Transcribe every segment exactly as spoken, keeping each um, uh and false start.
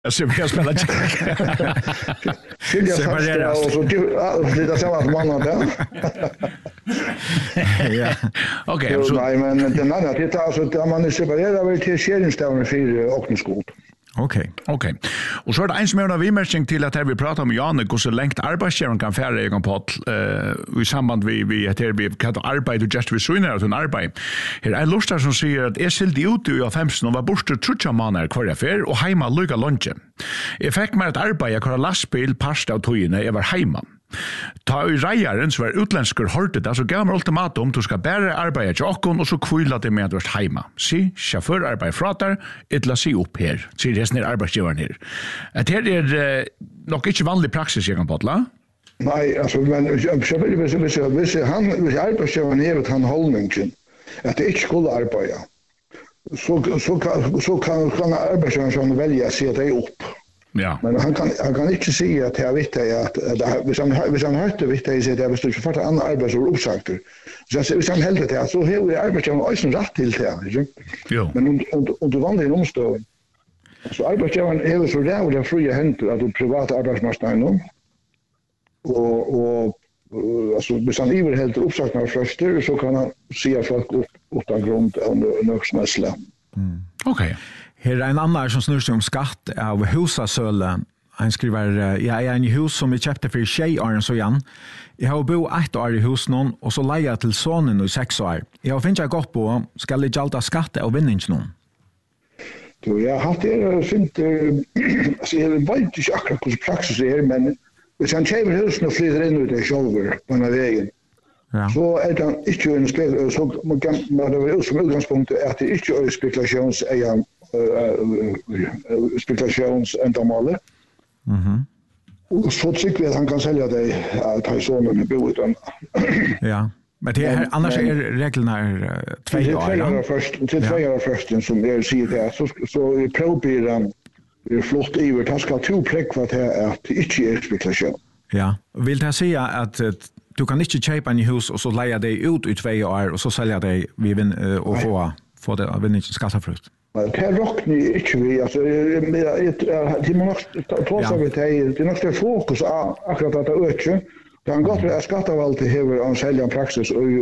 Jag ser vi spela check. Skilja fasta och så flytta samman man där. Ja. Okej, så så nej men den andra det alltså att man är separerar väl till skedningsdagen för Åkneskolan. Okej. Okej. Och så är det en som är en vimerking till att här vi pratar om Janne hur så längt arbetsgivaren kan färre egen på eh i samband vi vi att vi kan arbeta just vid sunar att en arbete. Här är lustar som säger att är sild ut i femton och var borta trutcha månader kvar affär och hemma lugga lunchen. Jag fick mig att arbeta jag kör lastbil pasta och tojne jag var hemma. Ta i rejaren så var utländskor hörte det så gav man ultimatum du ska bära arbeta till och och så kvilla det med att vara hemma. Se, chaufför arbetar fratar, ettla se upp här. Se det är arbetsgivaren här. Att här är nog inte vanlig praxis jag kan potla. Nej, alltså men jag vill vill vill vill han arbetsgivaren är att han hållningen att det inte skulle arbeta. Så så kan så kan kan arbetsgivaren välja sig att det är upp. Ja. Men han kan han kan inte säga att jag vet att hvis han hvis han hörte vet jag att jag bestämmer för att andra arbetsår uppsagter. Så hvis han helt det så har vi arbetsgivaren också rätt till det, jo. Men och och det vanliga omstånd. Så arbetsgivaren är så där och det fria händer att det privata arbetsmarknaden och och alltså hvis han iver helt uppsagna först så kan han se folk upp utan grund och nöksmässla. Mm. Okej. Här är en annan som snurrar sig om skatt av husasöle. Han skriver, jag är en hus som jag köpte för tjej år så igen. Jag har bo ett år i hus någon och så lejer till sonen i sex år. Jag har finnet gått på, ska jag jalta skatt av vinnings någon? Jo, jag har haft det fint, alltså jag vet inte akkurat hur praxis är, men hvis han köper husen och flyttar in ut i själver på den här vägen, ja. Så är det inte en spel, så man kan man har som utgångspunkt att det inte är spekulations är spekulationsändamål. Mhm. Och så tycker vi att han kan sälja det att ha sonen i boet. Ja. Men det är annars är reglerna två år. Det är först till två år först som är säger det så så i provbilen är flott över att ska två prick vad det är att det inte är spekulation. Ja. Vill det säga att du kan inte köpa en hus och så leja det ut i två år och så sälja det vi vin och få få det vinningen skattefritt. Men det rockar ni inte vi alltså det man måste ta så vid det det måste fokus akkurat att det ökar. Det har gått att skattevalget över en säljan praxis och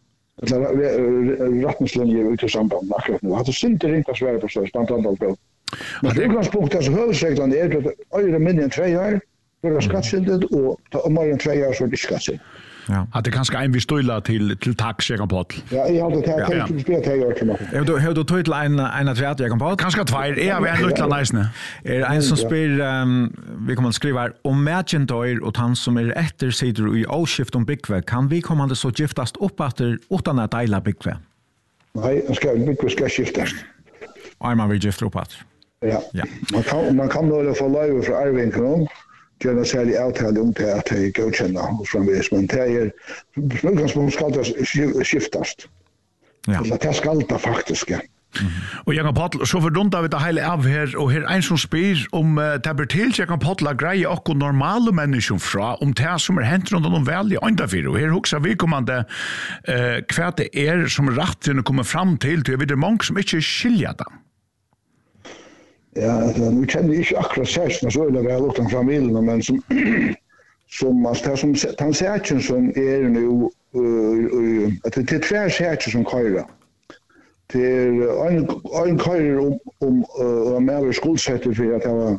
eller rättningslinjer ut i samband akkurat nu. Har det inte ringt att svära på så spontant på. Men det utgångspunkten så huvudregeln är att öre mindre än två år för att skattskyldigt och mer än två år så är det skattskyldigt. Ja. Att det kanske en vi stoila till till tax jag kan på. Ja, jag har det här till spel till år till mig. Jag då har du tagit en en att jag kan på. Kanske två. Är vi en lilla nice. Är en som spelar vi kommer att skriva om merchandise och han som är efter sidor i åskift om bigve kan vi komma det så giftast upp efter utan att dela bigve. Nej, jag ska bigve ska skiftas. Är man vill gifta upp att. Ja. Ja. Man kan man kan då få live för Irving kan gärna sälja avtal om det att det godkänna hos framvis, men det är utgångspunkt ska det skiftas. Ja. Det ska det faktiskt. Mm. Och jag kan paddla så fördunta vi det hela av här och här en som spyr om det blir till jag kan paddla grejer och normala människor fra om det som är hänt runt om väl i andra fyra och här huxar vi kommande eh kvärt det är som rätt att komma fram till till det många som inte skiljer det. Ja, nu känner jag inte akkurat särskilt så eller väl utan familjen, men som som alltså som han säger som är nu att det är två säger som köra. Till en en köra om om om mer skuldsätter för att ha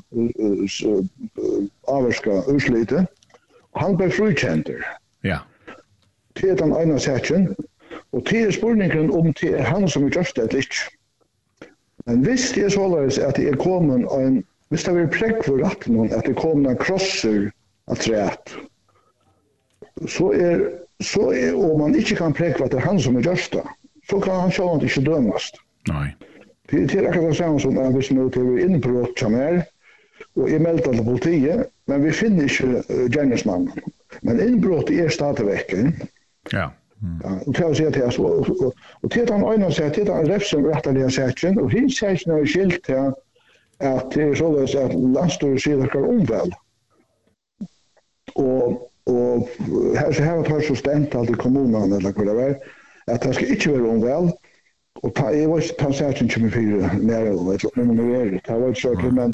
avska utslite. Han blir frikänter. Ja. Till den ena säger och till spårningen om till han som är just det lite. Men visst det är så att det är kommen en visst det är präck för att någon att det kommer en crosser att trätt. Så är så är om man inte kan präcka att det är han som är just det. Så kan han själv inte dömas. Nej. Det är akkurat samma som att vi nu till inbrott som är och är meldt till polisen, men vi finner inte gärningsmannen. Men inbrott är stadigväck. Ja. Ja, och jag säger till oss och och till den ena säger till den räfsen rättliga säkern och hin säger nu skilt här att det är så att landstor ser ska omväl. Och och här så här tar så stämt att kommunen eller vad det är att det ska inte vara omväl och ta är vad ta säkern som för när det men nu är det har varit så men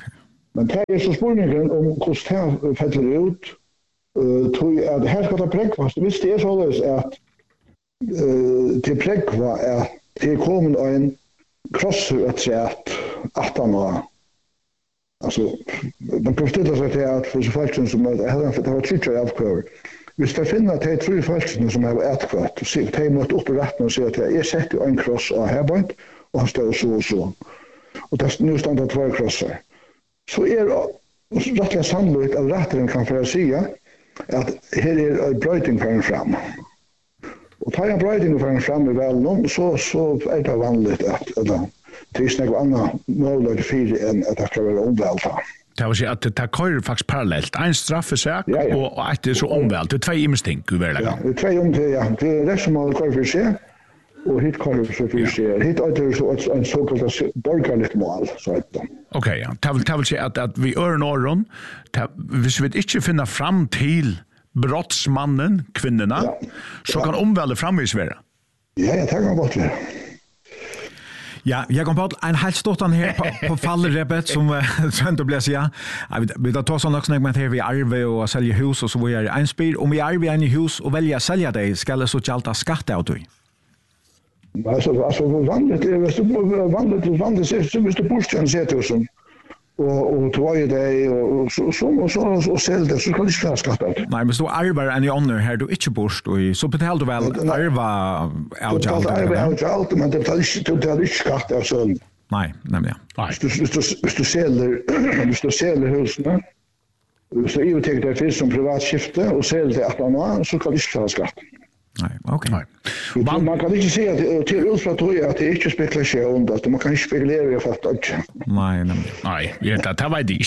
Men det är så spårningen om hur det fäller ut. Uh, tror jag att här ska det präkvas. Visst det är så att uh, till präkva är det kommer en krosser att säga att attan och alltså man kan ställa sig till att för så fallet som det var tryckare avkvar. Hvis det finner at det er tre falskene som har etkvært, så de har måttet opp i retten og si at jeg setter en kross av herbeid, og han står så og så. Og det er nå stand av två krosser. Så er det rettelig sannolikt at retteren kan få si at her er en brøyting for en fram. Og tar en brøyting for en fram i velen, så, så er det vanligt at det er snakke annet mål fire enn at det skal være omvelta. Det var att det tar faktiskt parallellt. En straffesak ja, ja. och att det är så omvält. Det är två imesting i världen. Ja, det är två om det, ja. Det är det som man kör för sig och hit kör för sig. Hit är det så en så kallad borgerligt mål så att då. Okej, ja. Det vill det vill säga att att vi ör norron, hvis vi inte finna fram till brottsmannen, kvinnorna, ja. så ja. kan omväldet framvis vara. Ja, jag tar gott det. Ja, jag kom på en helt stort här på, på fallrebet som Sönder blir säga. Vi tar ta sån också när man här vi arve och sälja hus och så vi är en spel om vi arve en hus och välja sälja det ska det så jalta skatt out dig. Alltså alltså vanligt är det så vanligt vanligt så så måste posten sätta oss och och två det och så så så och sälja det så kan det inte skatt out. Nej, men så arve en honor här du inte bort och så betalar du väl arva out jalta. Arva out jalta men det tar inte det tar inte skatt av så. Nej, nämligen. Nej. Du du du säljer du säljer husen. Så i och till det finns som privat skifte och säljer det att man så kan det inte skatt. Nej, okej. Okay. Man, man kan inte säga att till utflott att det är inte spekulation att man kan inte spekulera i fatt att nej, nej. Nej, jag vet det var det.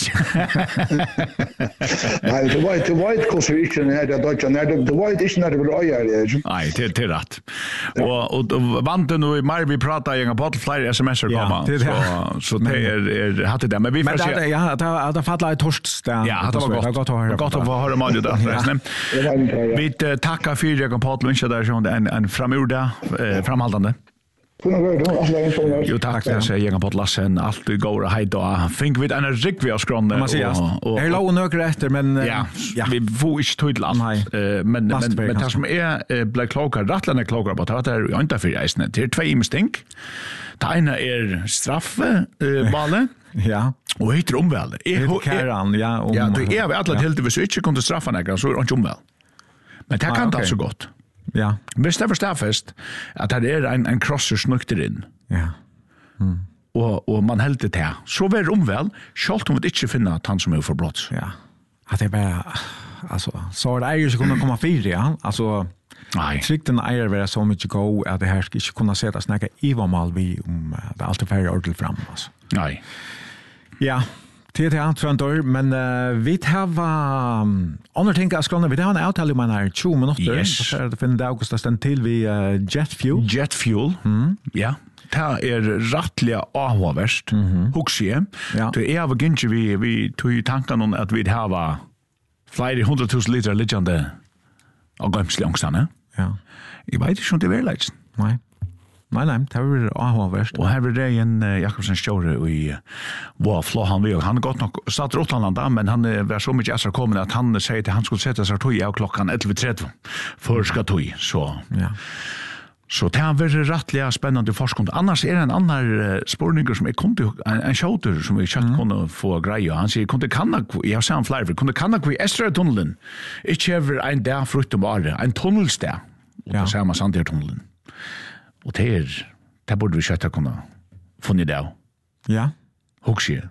Nej, det var det var inte så mycket när det då när det var inte när det var öar. Nej, det är rätt. Och och vant nu i mar vi pratar ju en på flera sms komma så så det är hade det men vi får se. Ja, det det falla i torst där. Ja, det var gott. Gott att höra. Gott att höra man ju där. Vi tackar för dig på lunch där så en en framurda eh, framhållande. Jo, tack för att jag gärna på Lassen allt det går hej då. Think with en rig vi har skronde. Man säger och är låg nog rätt men ja, vi får inte tydligt an men men men det som är Black Cloaker rättlarna Cloaker på att det är inte för isen. Det är två imstink. Det ena är straffe balle. Ja. Och heter omväl. Är ja om ja, det är alla helt det vi inte kunde straffa några så är inte omväl. Men det kan inte så gott. Ja. Visst det förstår fast att det är en en crosser snukter in. Ja. Mm. Och och man helt det här. Så väl omväl, skalt om vi inte finna att han som är för brott. Ja. Att det bara alltså så det är ju så kunna komma fyra ja. Alltså nej. Trikten är väl så mycket go att det här ska inte kunna sätta snacka i vad mal vi om det allt färre ordel fram alltså. Nej. Ja. Det är inte från men uh, vi har um, andra ting att skriva. Vi har en avtal om här tjugo minuter. Yes. Så är det för den augusti sten till vi uh, jet fuel. Jet fuel. Mm. Ja. Det är rättliga avhåverst. Mm-hmm. Huxie. Ja. Det är av inte vi vi tog ju tanken om att vi har flera hundratusen liter liggande av gamslängstanne. Ja. Jag vet inte om det är verkligt. Nej. Nej, nej, det var avhåverst. Og her var det en uh, Jakobsen Stjåre i Wow, Flå han vil. Han er godt nok satt Rottlandanda, men han uh, var så mye ekstra kommet at han sier til han skulle sette seg tog av klokkan elleve tretti for skal tog. Så, ja. så det har vært rettelig spennende forskning. Annars er det en annen uh, spørninger som jeg kunne, en, en kjøter som jeg kjøtt mm. kunne få greie. Han sier, kunne kanna, jeg har sagt han flere, kunne kanna hvor Estrøy-tunnelen ikke er en dag frukt om året, en tunnelsted. Og ja. Det ser man Sandher-tunnelen. Och det är det borde vi köta kunna funna det av. Ja. Huxie.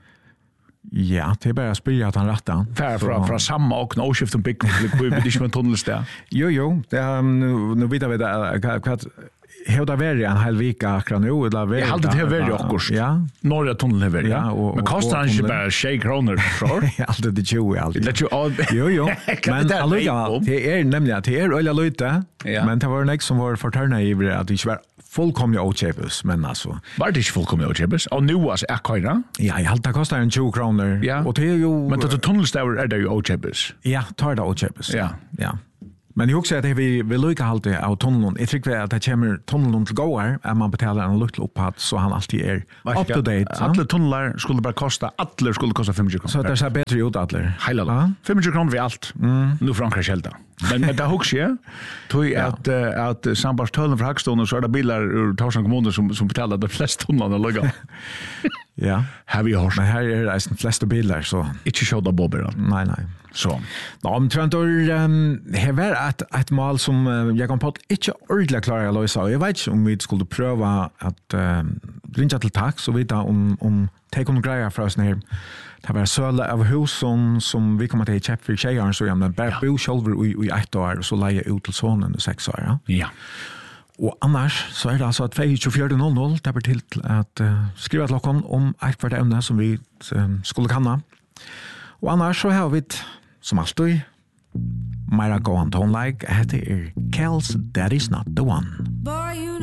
Ja, det är bara att spela att han rättar. För från från samma och no shift och big vi blir inte med tunnels där. Jo jo, det um, nu vet vi det vad hur det var en hel vecka akkurat nu eller var. Jag hade det var också. Ja. Norra tunneln var. Ja, och men kostar han inte bara tjugo kronor för? Allt det tjugo allt. Det ju all. Jo jo. Men alltså det är nämligen det är öliga lite. Men det var nästa som var förtärna i att det var fullkomliga ochebus men alltså. Var det inte fullkomliga ochebus? Och nu var det akkurat. Ja, jag hade kostar en tjugo kronor. Ja. Och det är ju men det tunnelstäver är det ju ochebus. Ja, tar det ochebus. Ja. Ja. Men jag också att det vi vill lycka alltid av tunneln. Jag tycker att det kommer tunneln till gåar att man betalar en lukt upphatt så han alltid är up to date. Alla tunnlar skulle bara kosta, alla skulle kosta femtio kronor. Så det ser bättre ut alla. Hela då. femtio kronor vid allt. Mm. Nu Frankrike skälta. Men men det också ja. Tror jag att att Sambars tullen för Hackstone så är det bilar ur Torsan kommun som som betalar de flesta tunnlarna lägga. Ja. Har vi hört. Men här är det de flesta bilar så. Inte show the bobber. Nej nej. Så. Ja, men tror jag um, det var ett ett mål som uh, jag kan på inte ordentligt klara att lösa. Jag vet inte om vi skulle pröva att um, ringa till tax och veta om om take on grejer för oss när det var söla av hus som som vi kommer till chef för tjejer så jag men bara bo själva i i ett år så lägga ut till sonen i sex år. Ja. Ja. Och annars så är det alltså att tjugofyra noll noll det blir till att uh, skriva till lockon om ett kvart ämne som vi um, skulle kanna. Och annars så har vi som alltid Myra Gohan Tone like at the Kells That Is Not The One.